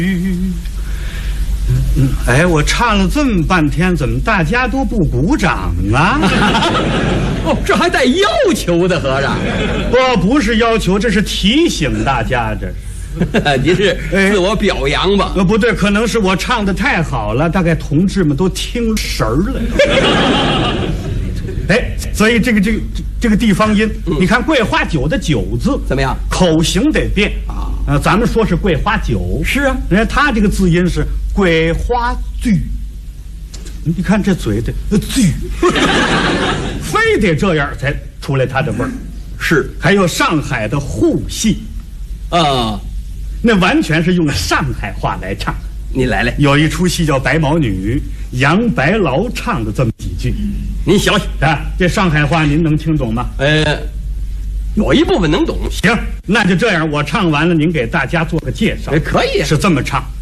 哎，我唱了这么半天，怎么大家都不鼓掌啊？ 哦，这还带要求的，和尚。 不是要求，这是提醒大家，这是。 您是自我表扬吧？ 不对，可能是我唱的太好了，大概同志们都听神儿了。哎，所以这个地方音，你看桂花酒的酒字怎么样？ 口型得变啊。咱们说是桂花酒， 是啊， 人家他这个字音是桂花剧。你看这嘴的剧，非得这样才出来它的味儿。 是， 还有上海的沪戏，那完全是用上海话来唱。 你来来， 有一出戏叫《白毛女》，杨白劳唱的这么几句， 您小啊，这上海话您能听懂吗？ 有一部分能懂。 行，那就这样，我唱完了，您给大家做个介绍。 可以， 是这么唱。